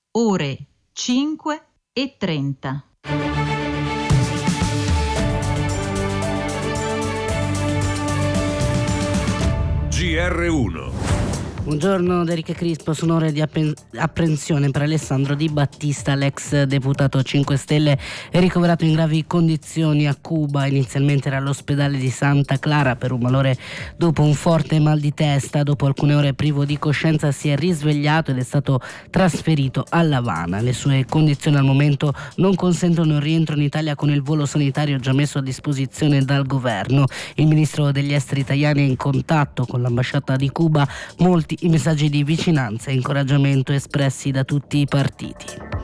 ore 5:30. GR1. Buongiorno da Enrico Crispo. Sono ore di apprensione per Alessandro Di Battista, l'ex deputato 5 Stelle, è ricoverato in gravi condizioni a Cuba. Inizialmente era all'ospedale di Santa Clara per un malore dopo un forte mal di testa. Dopo alcune ore privo di coscienza si è risvegliato ed è stato trasferito a La Habana. Le sue condizioni al momento non consentono il rientro in Italia con il volo sanitario già messo a disposizione dal governo. Il ministro degli esteri italiani è in contatto con l'ambasciata di Cuba. Molti i messaggi di vicinanza e incoraggiamento espressi da tutti i partiti.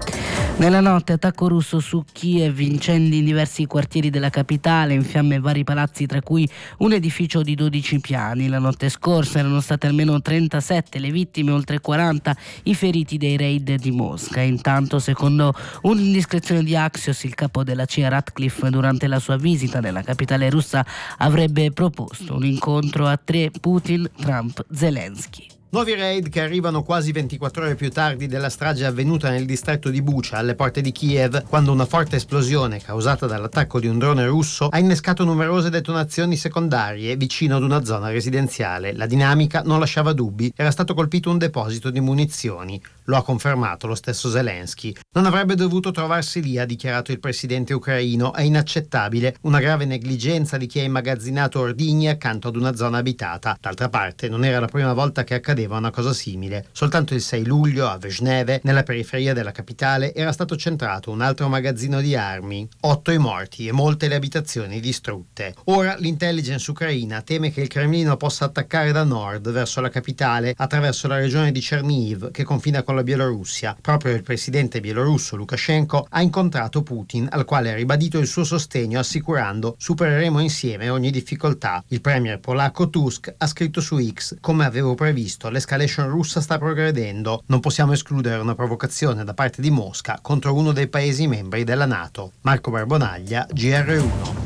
Nella notte attacco russo su Kiev, incendi in diversi quartieri della capitale, in fiamme vari palazzi tra cui un edificio di 12 piani. La notte scorsa erano state almeno 37 le vittime, oltre 40 i feriti dei raid di Mosca. Intanto, secondo un'indiscrezione di Axios, il capo della CIA Ratcliffe durante la sua visita nella capitale russa avrebbe proposto un incontro a tre: Putin, Trump, Zelensky. Nuovi raid che arrivano quasi 24 ore più tardi della strage avvenuta nel distretto di Bucha, alle porte di Kiev, quando una forte esplosione causata dall'attacco di un drone russo ha innescato numerose detonazioni secondarie vicino ad una zona residenziale. La dinamica non lasciava dubbi, era stato colpito un deposito di munizioni. Lo ha confermato lo stesso Zelensky. Non avrebbe dovuto trovarsi lì, ha dichiarato il presidente ucraino. È inaccettabile, una grave negligenza di chi ha immagazzinato ordigni accanto ad una zona abitata. D'altra parte, non era la prima volta che accadeva una cosa simile. Soltanto il 6 luglio a Vezhneve, nella periferia della capitale, era stato centrato un altro magazzino di armi. 8 i morti e molte le abitazioni distrutte. Ora l'intelligence ucraina teme che il Cremlino possa attaccare da nord verso la capitale attraverso la regione di Chernihiv, che confina con la Bielorussia. Proprio il presidente bielorusso Lukashenko ha incontrato Putin, al quale ha ribadito il suo sostegno assicurando: supereremo insieme ogni difficoltà. Il premier polacco Tusk ha scritto su X: come avevo previsto, l'escalation russa sta progredendo. Non possiamo escludere una provocazione da parte di Mosca contro uno dei paesi membri della NATO. Marco Barbonaglia, GR1.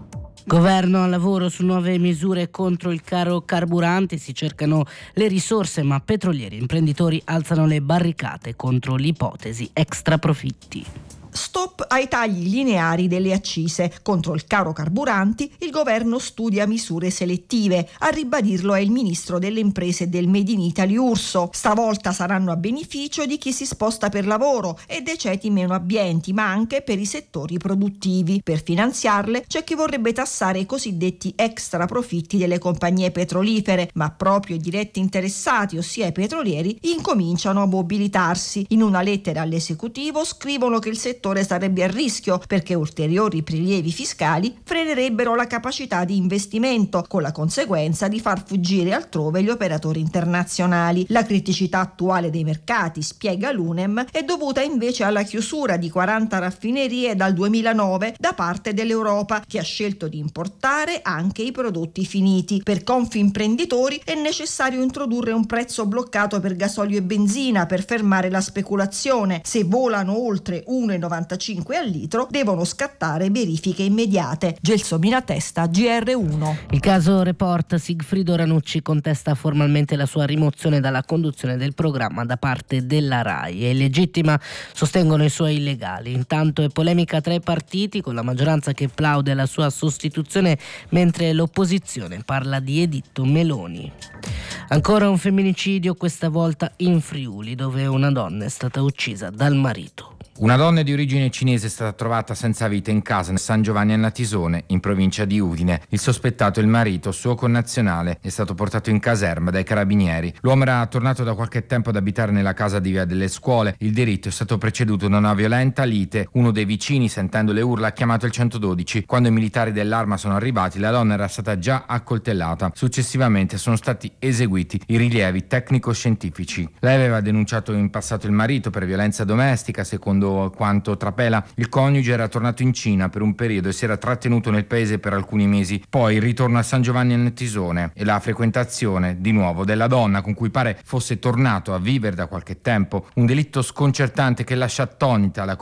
Governo al lavoro su nuove misure contro il caro carburanti, si cercano le risorse, ma petrolieri e imprenditori alzano le barricate contro l'ipotesi extra profitti. Stop ai tagli lineari delle accise. Contro il caro carburanti il governo studia misure selettive. A ribadirlo è il ministro delle imprese e del Made in Italy Urso. Stavolta saranno a beneficio di chi si sposta per lavoro e dei ceti meno abbienti, ma anche per i settori produttivi. Per finanziarle c'è chi vorrebbe tassare i cosiddetti extra profitti delle compagnie petrolifere, ma proprio i diretti interessati, ossia i petrolieri, incominciano a mobilitarsi. In una lettera all'esecutivo scrivono che il settore sarebbe a rischio perché ulteriori prelievi fiscali frenerebbero la capacità di investimento, con la conseguenza di far fuggire altrove gli operatori internazionali. La criticità attuale dei mercati, spiega l'UNEM, è dovuta invece alla chiusura di 40 raffinerie dal 2009 da parte dell'Europa, che ha scelto di importare anche i prodotti finiti. Per Confimprenditori è necessario introdurre un prezzo bloccato per gasolio e benzina per fermare la speculazione. Se volano oltre 1,95 al litro devono scattare verifiche immediate. Gelsomina Testa, GR1. Il caso Report, Sigfrido Ranucci contesta formalmente la sua rimozione dalla conduzione del programma da parte della RAI. È illegittima, sostengono i suoi legali. Intanto è polemica tra i partiti, con la maggioranza che plaude alla sua sostituzione mentre l'opposizione parla di editto Meloni. Ancora un femminicidio, questa volta in Friuli, dove una donna è stata uccisa dal marito. Una donna di origine cinese è stata trovata senza vita in casa nel San Giovanni a Natisone, in provincia di Udine. Il sospettato, il marito, suo connazionale, è stato portato in caserma dai carabinieri. L'uomo era tornato da qualche tempo ad abitare nella casa di Via delle Scuole. Il delitto è stato preceduto da una violenta lite. Uno dei vicini, sentendo le urla, ha chiamato il 112. Quando i militari dell'Arma sono arrivati, la donna era stata già accoltellata. Successivamente sono stati eseguiti i rilievi tecnico-scientifici. Lei aveva denunciato in passato il marito per violenza domestica. Secondo quanto trapela, il coniuge era tornato in Cina per un periodo e si era trattenuto nel paese per alcuni mesi. Poi il ritorno a San Giovanni a Natisone e la frequentazione di nuovo della donna con cui pare fosse tornato a vivere da qualche tempo. Un delitto sconcertante che lascia attonita la